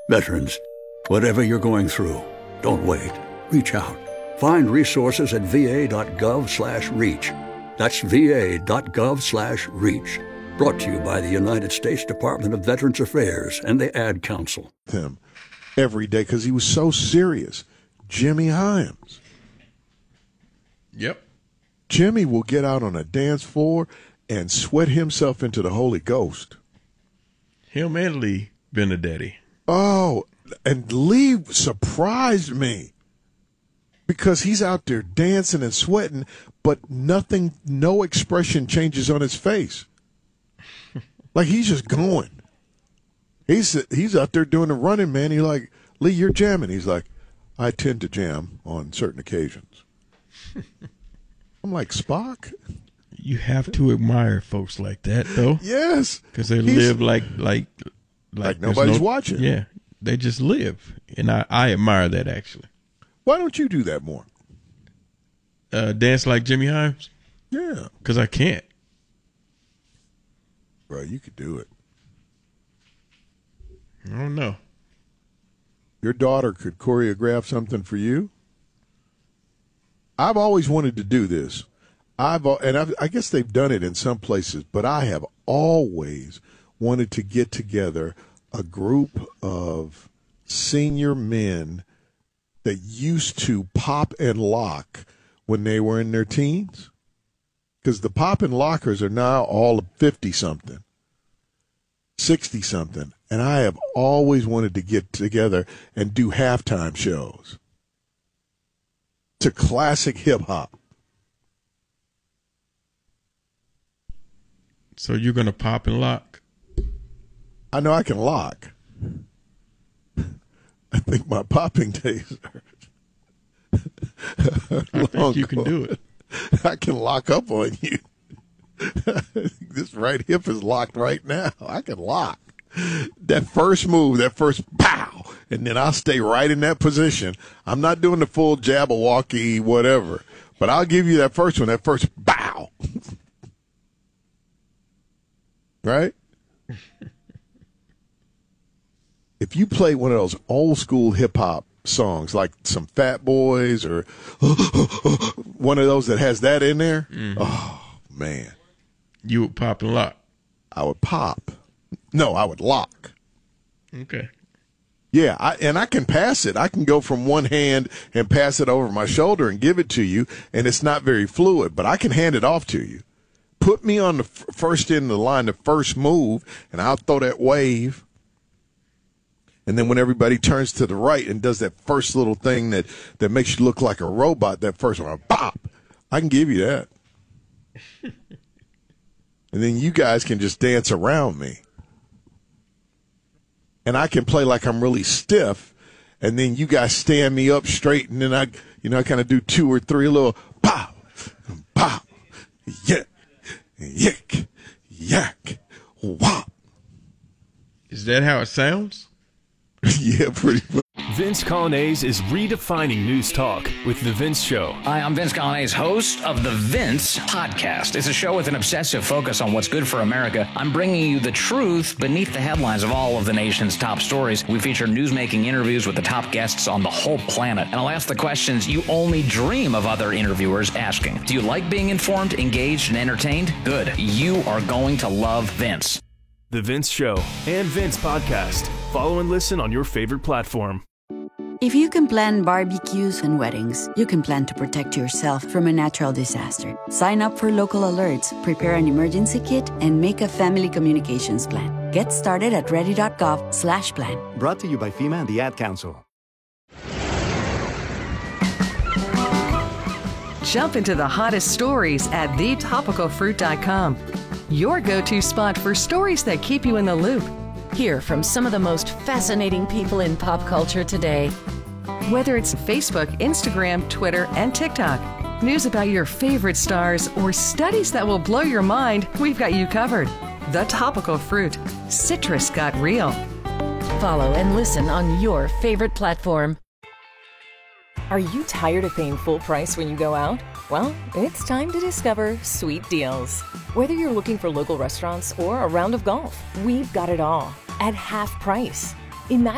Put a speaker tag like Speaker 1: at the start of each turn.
Speaker 1: Veterans, whatever you're going through, don't wait. Reach out. Find resources at va.gov/reach. That's va.gov/reach. Brought to you by the United States Department of Veterans Affairs and the Ad Council.
Speaker 2: Him every day because he was so serious. Jimmy Hyams.
Speaker 3: Yep.
Speaker 2: Jimmy will get out on a dance floor and sweat himself into the Holy Ghost.
Speaker 3: Him and Lee Benedetti.
Speaker 2: Oh, and Lee surprised me because he's out there dancing and sweating, but no expression changes on his face. Like he's just going. He's out there doing the running, man. He's like, Lee, you're jamming. He's like, I tend to jam on certain occasions. I'm like, Spock?
Speaker 3: You have to admire folks like that, though.
Speaker 2: Yes.
Speaker 3: Because they live like
Speaker 2: nobody's watching.
Speaker 3: Yeah. They just live. And I admire that, actually.
Speaker 2: Why don't you do that more?
Speaker 3: Dance like Jimmy Hyams?
Speaker 2: Yeah.
Speaker 3: Because I can't.
Speaker 2: Bro, you could do it.
Speaker 3: I don't know.
Speaker 2: Your daughter could choreograph something for you. I've always wanted to do this. I guess they've done it in some places, but I have always wanted to get together a group of senior men that used to pop and lock when they were in their teens. Because the pop and lockers are now all 50-something, 60-something. And I have always wanted to get together and do halftime shows to classic hip-hop.
Speaker 3: So you're going to pop and lock?
Speaker 2: I know I can lock. I think my popping days are
Speaker 3: I think you can do it.
Speaker 2: I can lock up on you. This right hip is locked right now. I can lock. That first move, that first pow, and then I'll stay right in that position. I'm not doing the full Jabberwocky whatever, but I'll give you that first one, that first bow. Right? If you play one of those old school hip hop songs, like some Fat Boys or one of those that has that in there, oh man,
Speaker 3: you would pop and lock.
Speaker 2: I would pop. No, I would lock.
Speaker 3: Okay.
Speaker 2: Yeah, I can pass it. I can go from one hand and pass it over my shoulder and give it to you, and it's not very fluid, but I can hand it off to you. Put me on the first end of the line, the first move, and I'll throw that wave. And then when everybody turns to the right and does that first little thing that makes you look like a robot, that first one, pop, I can give you that. And then you guys can just dance around me. And I can play like I'm really stiff, and then you guys stand me up straight, and then I kind of do 2 or 3 little pop, pop, yick, yick, yak, wop.
Speaker 3: Is that how it sounds?
Speaker 2: Yeah, pretty much.
Speaker 4: Vince Coglianese is redefining news talk with The Vince Show.
Speaker 5: Hi, I'm Vince Coglianese, host of The Vince Podcast. It's a show with an obsessive focus on what's good for America. I'm bringing you the truth beneath the headlines of all of the nation's top stories. We feature newsmaking interviews with the top guests on the whole planet. And I'll ask the questions you only dream of other interviewers asking. Do you like being informed, engaged, and entertained? Good. You are going to love Vince.
Speaker 4: The Vince Show and Vince Podcast. Follow and listen on your favorite platform.
Speaker 6: If you can plan barbecues and weddings, you can plan to protect yourself from a natural disaster. Sign up for local alerts, prepare an emergency kit, and make a family communications plan. Get started at ready.gov/plan.
Speaker 7: Brought to you by FEMA and the Ad Council.
Speaker 8: Jump into the hottest stories at thetopicalfruit.com. Your go-to spot for stories that keep you in the loop.
Speaker 9: Hear from some of the most fascinating people in pop culture today.
Speaker 8: Whether it's Facebook, Instagram, Twitter, and TikTok, news about your favorite stars, or studies that will blow your mind, we've got you covered. The Topical Fruit. Citrus got real.
Speaker 9: Follow and listen on your favorite platform.
Speaker 10: Are you tired of paying full price when you go out? Well, it's time to discover Sweet Deals. Whether you're looking for local restaurants or a round of golf, we've got it all at half price. Imagine